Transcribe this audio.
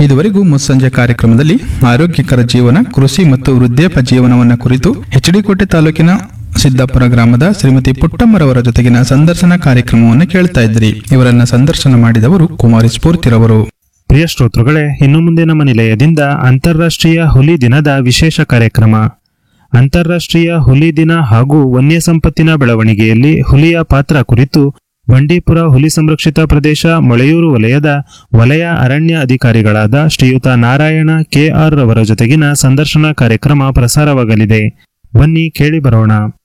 ಇದುವರೆಗೂ ಮುಸ್ಸಂಜೆ ಕಾರ್ಯಕ್ರಮದಲ್ಲಿ ಆರೋಗ್ಯಕರ ಜೀವನ, ಕೃಷಿ ಮತ್ತು ವೃದ್ಧಾಪ್ಯ ಜೀವನವನ್ನು ಕುರಿತು ಎಚ್.ಡಿ. ಕೋಟೆ ತಾಲೂಕಿನ ಸಿದ್ದಾಪುರ ಗ್ರಾಮದ ಶ್ರೀಮತಿ ಪುಟ್ಟಮ್ಮರವರ ಜೊತೆಗಿನ ಸಂದರ್ಶನ ಕಾರ್ಯಕ್ರಮವನ್ನು ಕೇಳ್ತಾ ಇದ್ರಿ. ಇವರನ್ನ ಸಂದರ್ಶನ ಮಾಡಿದವರು ಕುಮಾರಿ ಸ್ಫೂರ್ತಿರವರು. ಪ್ರಿಯ ಶ್ರೋತೃಗಳೇ, ಇನ್ನು ಮುಂದೆ ನಮ್ಮ ನಿಲಯದಿಂದ ಅಂತಾರಾಷ್ಟ್ರೀಯ ಹುಲಿ ದಿನದ ವಿಶೇಷ ಕಾರ್ಯಕ್ರಮ. ಅಂತಾರಾಷ್ಟ್ರೀಯ ಹುಲಿ ದಿನ ಹಾಗೂ ವನ್ಯ ಸಂಪತ್ತಿನ ಬೆಳವಣಿಗೆಯಲ್ಲಿ ಹುಲಿಯ ಪಾತ್ರ ಕುರಿತು ಬಂಡೀಪುರ ಹುಲಿ ಸಂರಕ್ಷಿತ ಪ್ರದೇಶ ಮೊಳೆಯೂರು ವಲಯದ ವಲಯ ಅರಣ್ಯ ಅಧಿಕಾರಿಗಳಾದ ಶ್ರೀಯುತ ನಾರಾಯಣ ಕೆ.ಆರ್. ರವರ ಜೊತೆಗಿನ ಸಂದರ್ಶನ ಕಾರ್ಯಕ್ರಮ ಪ್ರಸಾರವಾಗಲಿದೆ. ಬನ್ನಿ ಕೇಳಿ ಬರೋಣ.